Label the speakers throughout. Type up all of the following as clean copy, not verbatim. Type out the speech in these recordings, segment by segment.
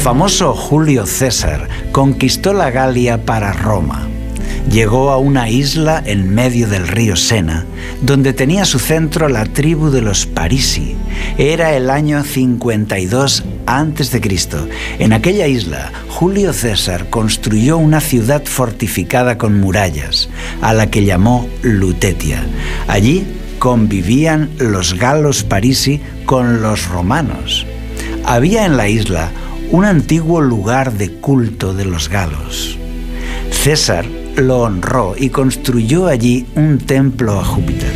Speaker 1: famoso Julio César conquistó la Galia para Roma. Llegó a una isla en medio del río Sena, donde tenía su centro la tribu de los Parisi. Era el año 52 a.C. En aquella isla, Julio César construyó una ciudad fortificada con murallas, a la que llamó Lutetia. Allí convivían los galos Parisi con los romanos. Había en la isla un antiguo lugar de culto de los galos. César lo honró y construyó allí un templo a Júpiter.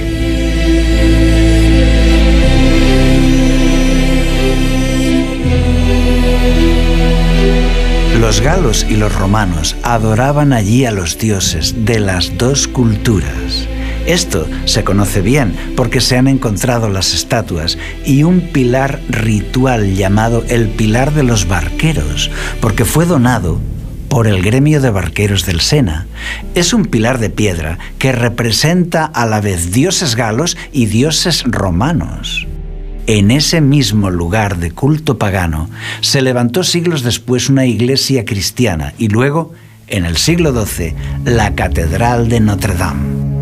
Speaker 1: Los galos y los romanos adoraban allí a los dioses de las dos culturas. Esto se conoce bien porque se han encontrado las estatuas y un pilar ritual llamado el Pilar de los Barqueros, porque fue donado por el gremio de barqueros del Sena. Es un pilar de piedra que representa a la vez dioses galos y dioses romanos. En ese mismo lugar de culto pagano se levantó siglos después una iglesia cristiana y luego, en el siglo XII, la Catedral de Notre Dame.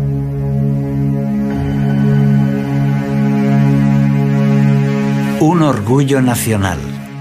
Speaker 1: Un orgullo nacional.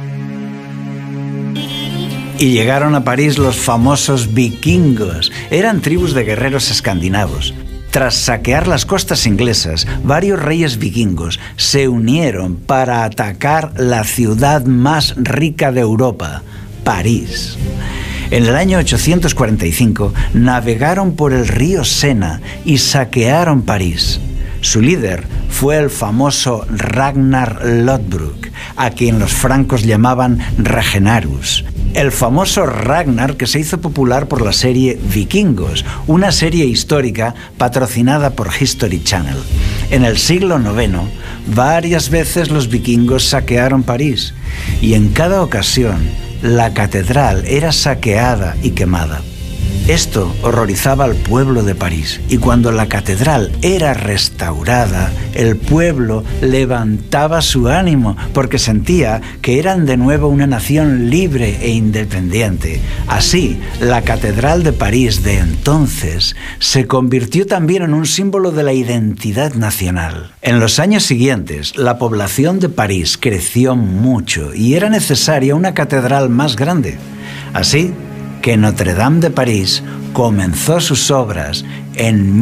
Speaker 1: Y llegaron a París los famosos vikingos. Eran tribus de guerreros escandinavos. Tras saquear las costas inglesas, varios reyes vikingos se unieron para atacar la ciudad más rica de Europa, París. En el año 845 navegaron por el río Sena y saquearon París. Su líder fue el famoso Ragnar Lodbrok, a quien los francos llamaban Regenarus. El famoso Ragnar que se hizo popular por la serie Vikingos, una serie histórica patrocinada por History Channel. En el siglo IX, varias veces los vikingos saquearon París y en cada ocasión la catedral era saqueada y quemada. Esto horrorizaba al pueblo de París y cuando la catedral era restaurada, el pueblo levantaba su ánimo porque sentía que eran de nuevo una nación libre e independiente. Así, la catedral de París de entonces se convirtió también en un símbolo de la identidad nacional. En los años siguientes, la población de París creció mucho y era necesaria una catedral más grande. Así que Notre Dame de París comenzó sus obras en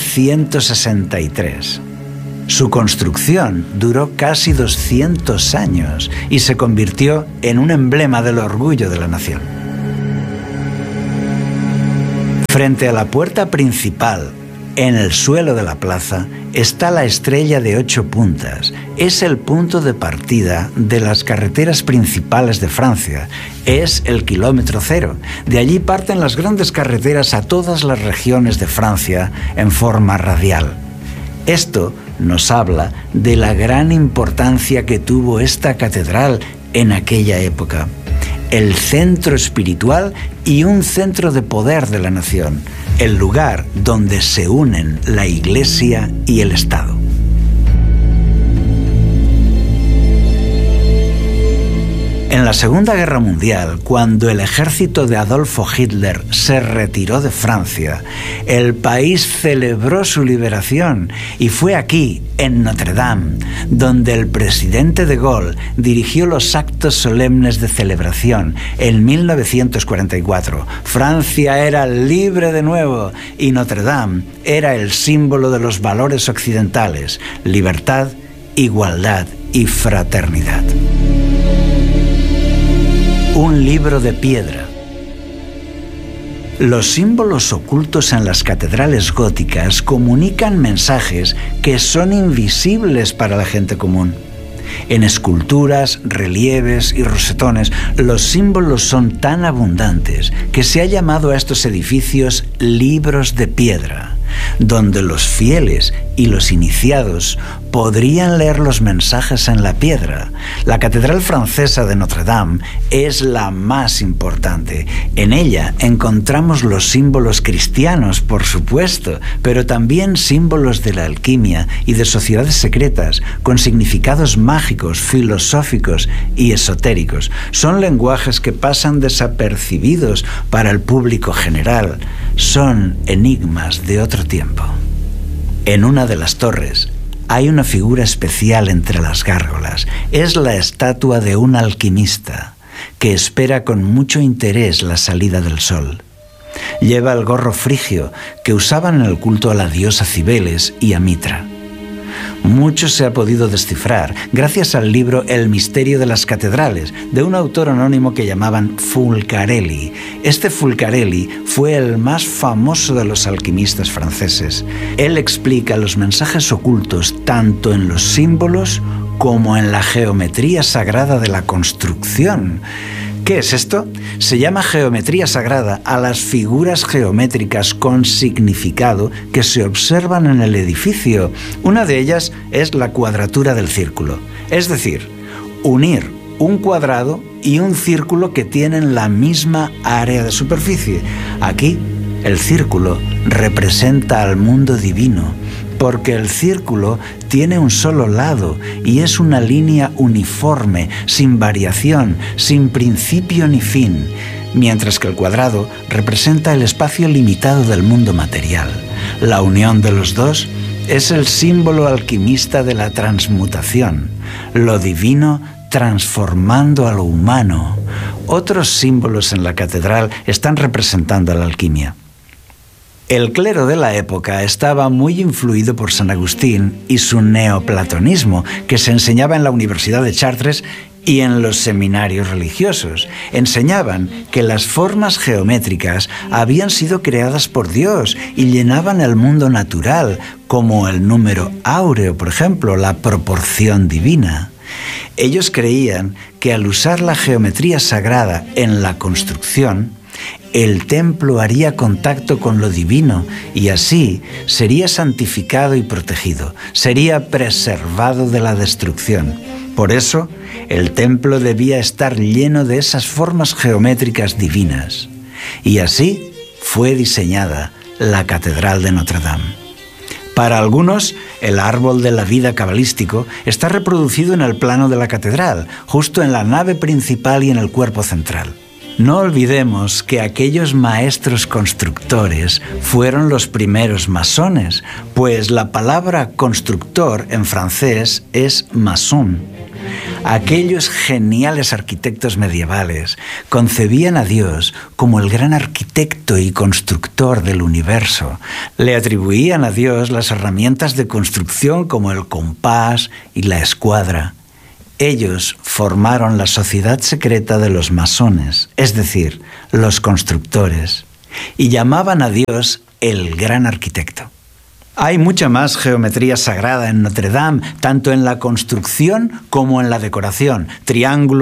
Speaker 1: 1163. Su construcción duró casi 200 años y se convirtió en un emblema del orgullo de la nación. Frente a la puerta principal, en el suelo de la plaza, está la estrella de 8 puntas. Es el punto de partida de las carreteras principales de Francia. Es el kilómetro cero. De allí parten las grandes carreteras a todas las regiones de Francia en forma radial. Esto nos habla de la gran importancia que tuvo esta catedral en aquella época. El centro espiritual y un centro de poder de la nación. El lugar donde se unen la Iglesia y el Estado. En la Segunda Guerra Mundial, cuando el ejército de Adolfo Hitler se retiró de Francia, el país celebró su liberación y fue aquí, en Notre Dame, donde el presidente de Gaulle dirigió los actos solemnes de celebración en 1944. Francia era libre de nuevo y Notre Dame era el símbolo de los valores occidentales: libertad, igualdad y fraternidad. Un libro de piedra. Los símbolos ocultos en las catedrales góticas comunican mensajes que son invisibles para la gente común. En esculturas, relieves y rosetones, los símbolos son tan abundantes que se ha llamado a estos edificios libros de piedra, donde los fieles y los iniciados podrían leer los mensajes en la piedra. La Catedral Francesa de Notre Dame es la más importante. En ella encontramos los símbolos cristianos, por supuesto, pero también símbolos de la alquimia y de sociedades secretas, con significados mágicos, filosóficos y esotéricos. Son lenguajes que pasan desapercibidos para el público general. Son enigmas de otro tiempo. En una de las torres hay una figura especial entre las gárgolas. Es la estatua de un alquimista que espera con mucho interés la salida del sol. Lleva el gorro frigio que usaban en el culto a la diosa Cibeles y a Mitra. Mucho se ha podido descifrar gracias al libro El misterio de las catedrales, de un autor anónimo que llamaban Fulcarelli. Este Fulcarelli fue el más famoso de los alquimistas franceses. Él explica los mensajes ocultos tanto en los símbolos como en la geometría sagrada de la construcción. ¿Qué es esto? Se llama geometría sagrada a las figuras geométricas con significado que se observan en el edificio. Una de ellas es la cuadratura del círculo, es decir, unir un cuadrado y un círculo que tienen la misma área de superficie. Aquí, el círculo representa al mundo divino, porque el círculo tiene un solo lado y es una línea uniforme, sin variación, sin principio ni fin, mientras que el cuadrado representa el espacio limitado del mundo material. La unión de los dos es el símbolo alquimista de la transmutación, lo divino transformando a lo humano. Otros símbolos en la catedral están representando a la alquimia. El clero de la época estaba muy influido por San Agustín y su neoplatonismo, que se enseñaba en la Universidad de Chartres y en los seminarios religiosos. Enseñaban que las formas geométricas habían sido creadas por Dios y llenaban el mundo natural, como el número áureo, por ejemplo, la proporción divina. Ellos creían que al usar la geometría sagrada en la construcción, el templo haría contacto con lo divino y así sería santificado y protegido, sería preservado de la destrucción. Por eso, el templo debía estar lleno de esas formas geométricas divinas. Y así fue diseñada la Catedral de Notre Dame. Para algunos, el árbol de la vida cabalístico está reproducido en el plano de la catedral, justo en la nave principal y en el cuerpo central. No olvidemos que aquellos maestros constructores fueron los primeros masones, pues la palabra constructor en francés es maçon. Aquellos geniales arquitectos medievales concebían a Dios como el gran arquitecto y constructor del universo. Le atribuían a Dios las herramientas de construcción como el compás y la escuadra. Ellos formaron la sociedad secreta de los masones, es decir, los constructores, y llamaban a Dios el gran arquitecto. Hay mucha más geometría sagrada en Notre Dame, tanto en la construcción como en la decoración. Triángulos,